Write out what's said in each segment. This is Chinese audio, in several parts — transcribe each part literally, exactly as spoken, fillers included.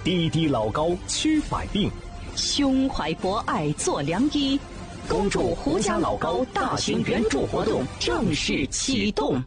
低低老高驱百病， 胸怀博爱做良医。恭祝胡家老高大型援助活动正式启动。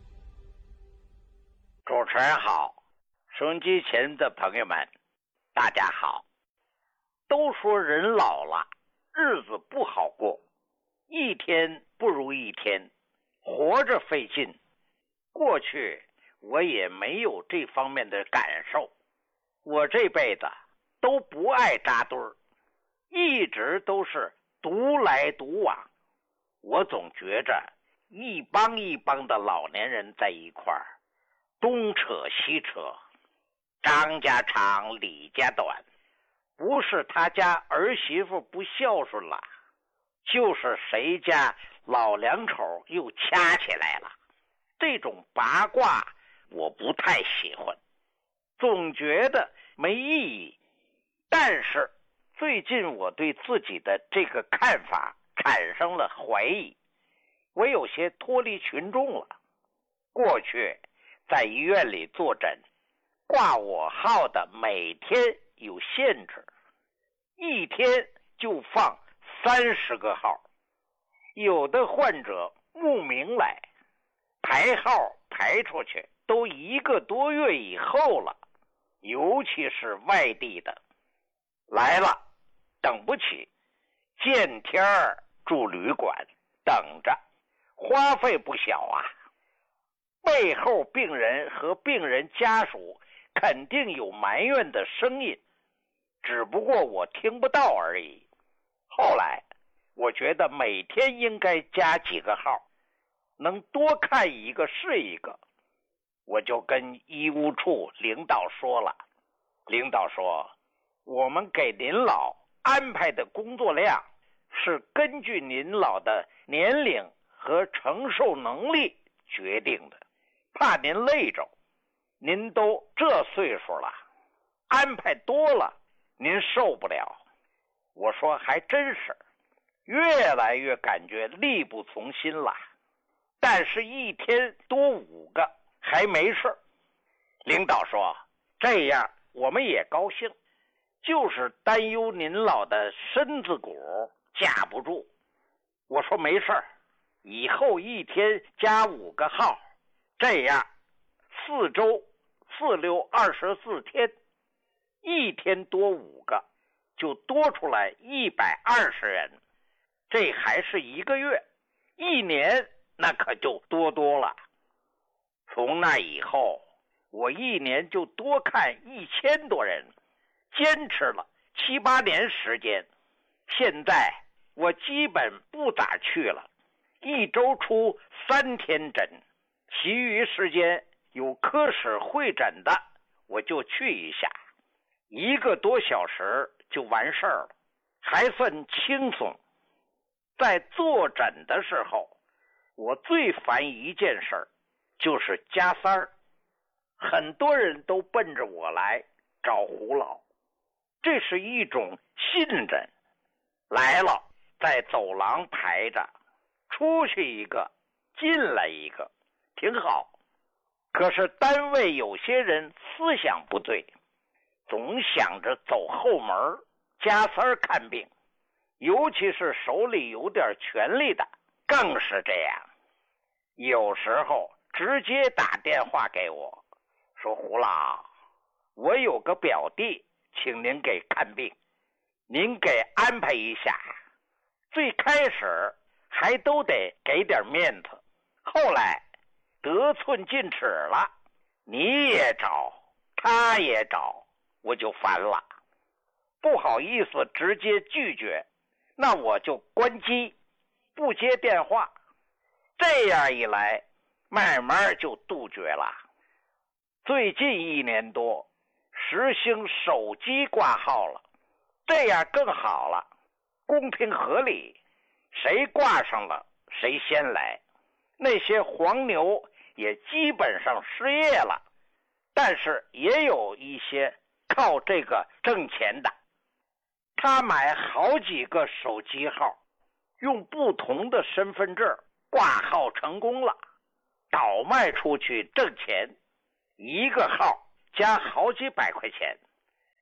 主持人好，收音机前的朋友们大家好。都说人老了日子不好过，一天不如一天，活着费劲。过去我也没有这方面的感受，我这辈子都不爱扎堆儿，一直都是独来独往。我总觉着一帮一帮的老年人在一块儿，东扯西扯，张家长李家短，不是他家儿媳妇不孝顺了，就是谁家老两口又掐起来了。这种八卦我不太喜欢，总觉得没意义。但是最近我对自己的这个看法产生了怀疑，我有些脱离群众了。过去在医院里坐诊，挂我号的每天有限制，一天就放三十个号，有的患者慕名来，排号排出去都一个多月以后了，尤其是外地的来了，等不起，见天儿住旅馆等着，花费不小啊。背后病人和病人家属肯定有埋怨的声音，只不过我听不到而已。后来我觉得每天应该加几个号，能多看一个是一个。我就跟医务处领导说了，领导说我们给您老安排的工作量是根据您老的年龄和承受能力决定的，怕您累着，您都这岁数了，安排多了您受不了。我说还真是，越来越感觉力不从心了，但是一天多五个还没事。领导说这样我们也高兴，就是担忧您老的身子骨架不住。我说没事，以后一天加五个号，这样四周四六二十四天，一天多五个，就多出来一百二十人，这还是一个月，一年那可就多多了。从那以后我一年就多看一千多人，坚持了七八年时间。现在我基本不咋去了，一周出三天诊，其余时间有科室会诊的我就去一下，一个多小时就完事儿了，还算轻松。在坐诊的时候，我最烦一件事，就是加塞儿。很多人都奔着我来找胡老，这是一种信任。来了在走廊排着，出去一个进来一个，挺好。可是单位有些人思想不对，总想着走后门加塞儿看病，尤其是手里有点权力的更是这样。有时候直接打电话给我说，胡老，我有个表弟请您给看病，您给安排一下。最开始还都得给点面子，后来得寸进尺了，你也找他也找，我就烦了，不好意思直接拒绝，那我就关机不接电话。这样一来慢慢就杜绝了。最近一年多实行手机挂号了，这样更好了，公平合理，谁挂上了谁先来。那些黄牛也基本上失业了，但是也有一些靠这个挣钱的，他买好几个手机号，用不同的身份证挂号成功了，倒卖出去挣钱，一个号加好几百块钱。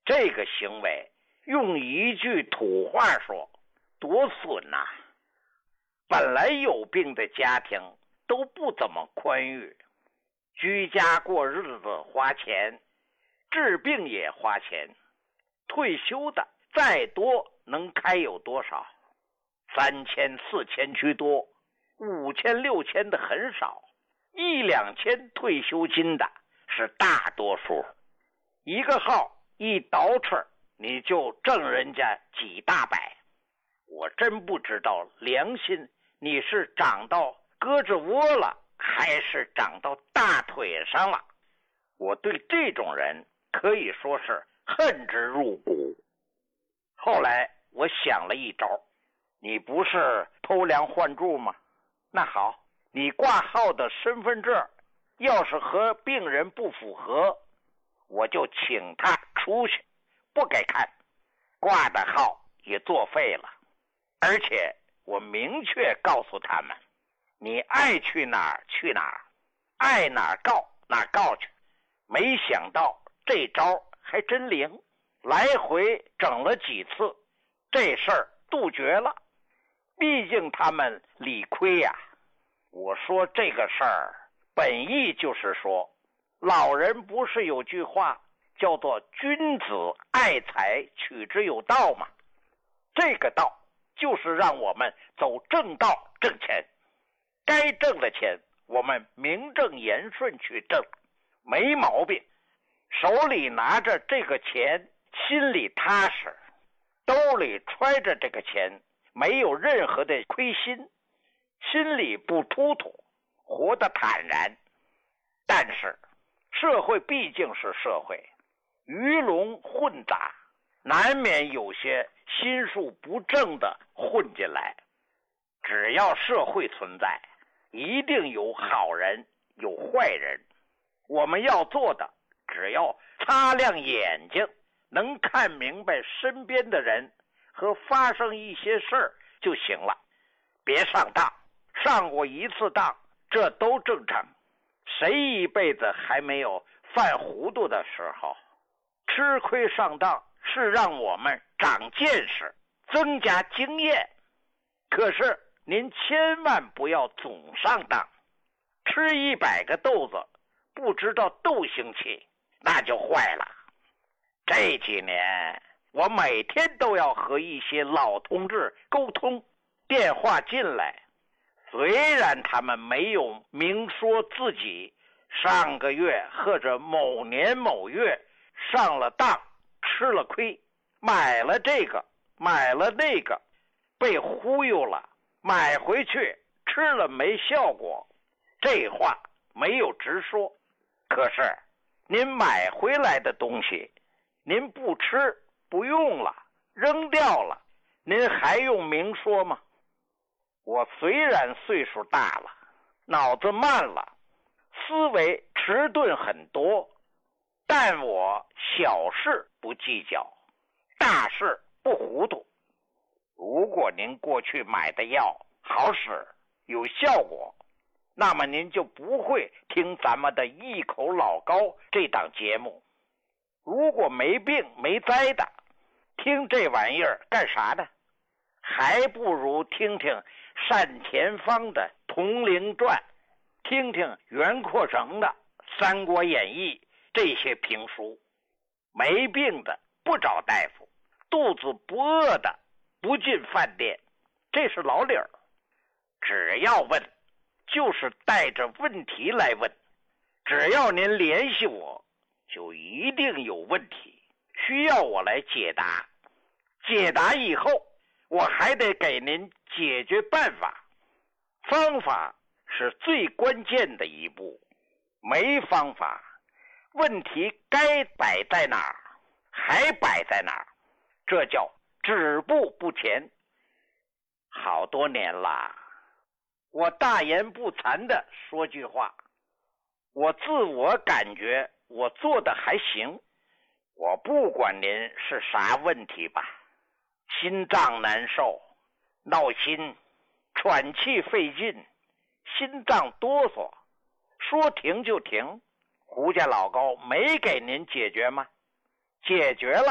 这个行为用一句土话说，多损呐、啊！本来有病的家庭都不怎么宽裕，居家过日子花钱，治病也花钱，退休的再多能开有多少？三千四千居多，五千六千的很少，一两千退休金的是大多数。一个号一倒饬，你就挣人家几大百。我真不知道良心你是长到胳肢窝了，还是长到大腿上了。我对这种人可以说是恨之入骨。后来我想了一招，你不是偷梁换柱吗？那好，你挂号的身份证要是和病人不符合，我就请他出去，不给看，挂的号也作废了。而且我明确告诉他们，你爱去哪儿去哪儿，爱哪儿告哪儿告去。没想到这招还真灵，来回整了几次，这事儿杜绝了。毕竟他们理亏呀、啊。我说这个事儿本意就是说，老人不是有句话叫做君子爱财，取之有道吗？这个道就是让我们走正道挣钱，该挣的钱我们名正言顺去挣，没毛病。手里拿着这个钱，心里踏实，兜里揣着这个钱，没有任何的亏心，心里不突突，活得坦然。但是社会毕竟是社会，鱼龙混杂，难免有些心术不正的混进来。只要社会存在，一定有好人有坏人。我们要做的，只要擦亮眼睛，能看明白身边的人和发生一些事儿就行了。别上当，上过一次当，这都正常。谁一辈子还没有犯糊涂的时候？吃亏上当是让我们长见识，增加经验。可是您千万不要总上当，吃一百个豆子不知道豆腥气，那就坏了。这几年我每天都要和一些老同志沟通，电话进来，虽然他们没有明说自己上个月或者某年某月上了当，吃了亏，买了这个买了那个，被忽悠了，买回去吃了没效果，这话没有直说。可是您买回来的东西，您不吃不用了，扔掉了，您还用明说吗？我虽然岁数大了，脑子慢了，思维迟钝很多，但我小事不计较，大事不糊涂。如果您过去买的药好使有效果，那么您就不会听咱们的一口老高这档节目。如果没病没灾的，听这玩意儿干啥呢？还不如听听单田芳的《铜陵传》，听听袁阔成的《三国演义》这些评书。没病的不找大夫，肚子不饿的不进饭店，这是老理儿。只要问，就是带着问题来问，只要您联系我，就一定有问题，需要我来解答。解答以后，我还得给您解决办法。方法是最关键的一步，没方法，问题该摆在哪儿还摆在哪儿，这叫止步不前。好多年了，我大言不惭地说句话，我自我感觉我做的还行。我不管您是啥问题吧，心脏难受，闹心，喘气费劲，心脏哆嗦，说停就停，胡家老高没给您解决吗？解决了